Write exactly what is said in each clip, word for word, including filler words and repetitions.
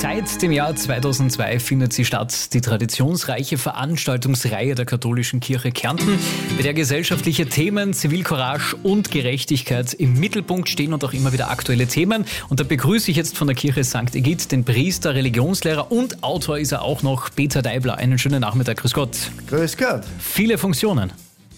Seit dem Jahr zweitausendzwei findet sie statt, die traditionsreiche Veranstaltungsreihe der katholischen Kirche Kärnten, bei der gesellschaftliche Themen, Zivilcourage und Gerechtigkeit im Mittelpunkt stehen und auch immer wieder aktuelle Themen. Und da begrüße ich jetzt von der Kirche Sankt Egid den Priester, Religionslehrer und Autor ist er auch noch, Peter Deibler. Einen schönen Nachmittag, grüß Gott. Grüß Gott. Viele Funktionen.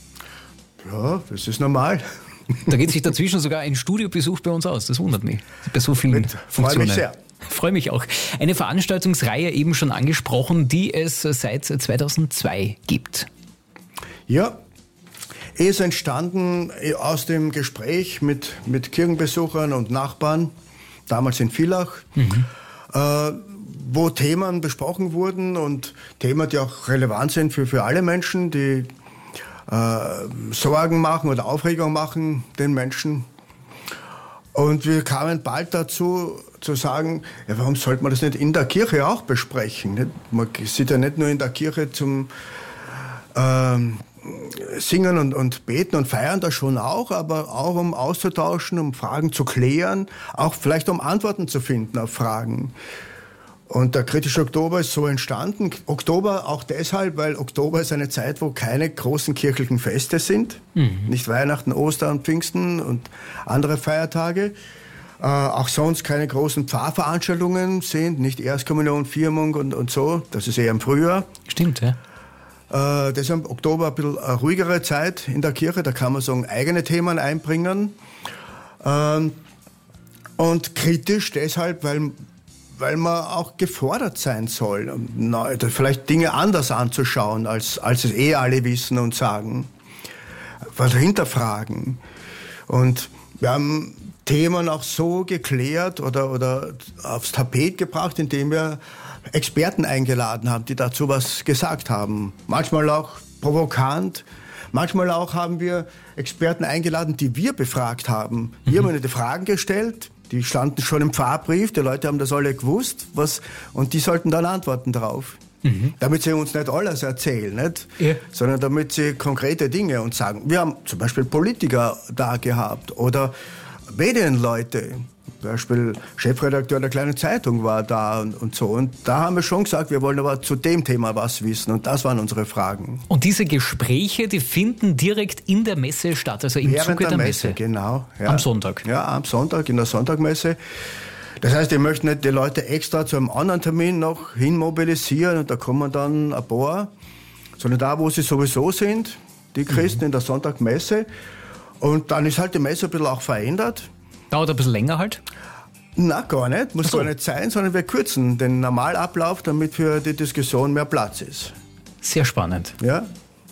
Ja, das ist normal. Da geht sich dazwischen sogar ein Studiobesuch bei uns aus, das wundert mich. Bei so vielen Mit, Funktionen. Freue mich sehr. Freue mich auch. Eine Veranstaltungsreihe eben schon angesprochen, die es seit zweitausendzwei gibt. Ja, ist entstanden aus dem Gespräch mit, mit Kirchenbesuchern und Nachbarn, damals in Villach, mhm. äh, wo Themen besprochen wurden und Themen, die auch relevant sind für, für alle Menschen, die äh, Sorgen machen oder Aufregung machen den Menschen. Und wir kamen bald dazu, zu sagen, ja, warum sollte man das nicht in der Kirche auch besprechen? Nicht? Man sieht ja nicht nur in der Kirche zum ähm, Singen und, und Beten und Feiern, das schon auch, aber auch um auszutauschen, um Fragen zu klären, auch vielleicht um Antworten zu finden auf Fragen. Und der kritische Oktober ist so entstanden. Oktober auch deshalb, weil Oktober ist eine Zeit, wo keine großen kirchlichen Feste sind. Mhm. Nicht Weihnachten, Ostern, Pfingsten und andere Feiertage. Äh, auch sonst keine großen Pfarrveranstaltungen sind. Nicht Erstkommunion, Firmung und, und so. Das ist eher im Frühjahr. Stimmt, ja. Äh, deshalb Oktober ein bisschen eine ruhigere Zeit in der Kirche. Da kann man so eigene Themen einbringen. Ähm, und kritisch deshalb, weil weil man auch gefordert sein soll, vielleicht Dinge anders anzuschauen, als, als es eh alle wissen und sagen, was hinterfragen. Und wir haben Themen auch so geklärt oder, oder aufs Tapet gebracht, indem wir Experten eingeladen haben, die dazu was gesagt haben. Manchmal auch provokant. Manchmal auch haben wir Experten eingeladen, die wir befragt haben. Wir mhm. haben ihnen die Fragen gestellt. Die standen schon im Pfarrbrief, die Leute haben das alle gewusst, was, und die sollten dann antworten drauf. Mhm. Damit sie uns nicht alles erzählen, nicht? Ja. Sondern damit sie konkrete Dinge uns sagen. Wir haben zum Beispiel Politiker da gehabt oder Medienleute. Zum Beispiel Chefredakteur der Kleinen Zeitung war da und, und so. Und da haben wir schon gesagt, wir wollen aber zu dem Thema was wissen. Und das waren unsere Fragen. Und diese Gespräche, die finden direkt in der Messe statt, also im Während Zuge der, der Messe. Messe. Genau. Ja. Am Sonntag. Ja, am Sonntag in der Sonntagmesse. Das heißt, ich möchte nicht die Leute extra zu einem anderen Termin noch hinmobilisieren und da kommen dann ein paar, sondern da, wo sie sowieso sind, die Christen mhm. in der Sonntagmesse. Und dann ist halt die Messe ein bisschen auch verändert. Dauert ein bisschen länger halt? Na, gar nicht. Muss so. gar nicht sein, sondern wir kürzen den Normalablauf, damit für die Diskussion mehr Platz ist. Sehr spannend. Ja.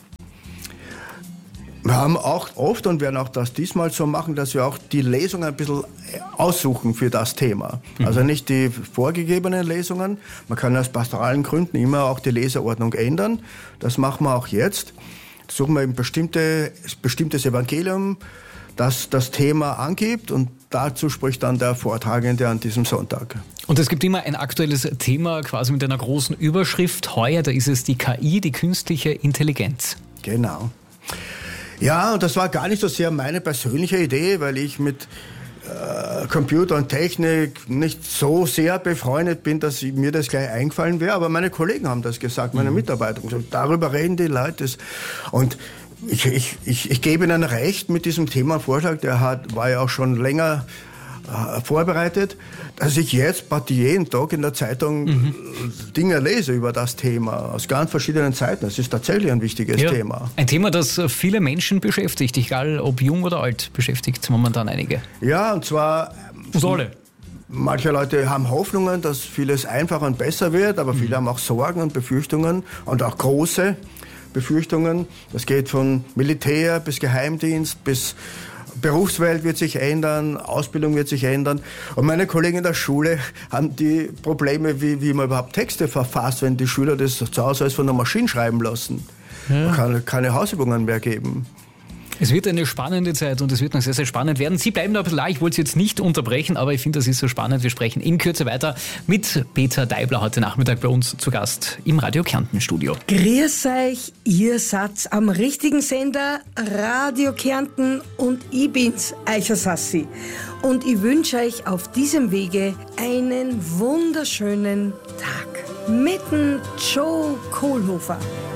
Wir haben auch oft und werden auch das diesmal so machen, dass wir auch die Lesungen ein bisschen aussuchen für das Thema. Mhm. Also nicht die vorgegebenen Lesungen. Man kann aus pastoralen Gründen immer auch die Leseordnung ändern. Das machen wir auch jetzt. Suchen wir ein bestimmte, bestimmtes Evangelium, das das Thema angibt und dazu spricht dann der Vortragende an diesem Sonntag. Und es gibt immer ein aktuelles Thema quasi mit einer großen Überschrift. Heuer, da ist es die K I, die künstliche Intelligenz. Genau. Ja, und das war gar nicht so sehr meine persönliche Idee, weil ich mit äh, Computer und Technik nicht so sehr befreundet bin, dass ich, mir das gleich eingefallen wäre. Aber meine Kollegen haben das gesagt, meine mhm. Mitarbeiter. Und darüber reden die Leute. Und Ich, ich, ich, ich gebe Ihnen recht mit diesem Themenvorschlag, der hat, war ja auch schon länger äh, vorbereitet, dass ich jetzt jeden Tag in der Zeitung mhm. Dinge lese über das Thema, aus ganz verschiedenen Zeiten. Das ist tatsächlich ein wichtiges ja, Thema. Ein Thema, das viele Menschen beschäftigt, egal ob jung oder alt, beschäftigt momentan einige. Ja, und zwar... Und alle. Manche Leute haben Hoffnungen, dass vieles einfacher und besser wird, aber viele mhm. haben auch Sorgen und Befürchtungen und auch große Befürchtungen. Das geht von Militär bis Geheimdienst bis Berufswelt wird sich ändern, Ausbildung wird sich ändern. Und meine Kollegen in der Schule haben die Probleme, wie, wie man überhaupt Texte verfasst, wenn die Schüler das zu Hause alles von der Maschine schreiben lassen. Ja. Man kann keine Hausübungen mehr geben. Es wird eine spannende Zeit und es wird noch sehr, sehr spannend werden. Sie bleiben da ein bisschen da, ich wollte Sie jetzt nicht unterbrechen, aber ich finde, das ist so spannend. Wir sprechen in Kürze weiter mit Peter Deibler heute Nachmittag bei uns zu Gast im Radio Kärnten Studio. Grüß euch, ihr seid am richtigen Sender, Radio Kärnten, und ich bin's, Eicher Sassi. Und ich wünsche euch auf diesem Wege einen wunderschönen Tag mit dem Joe Kohlhofer.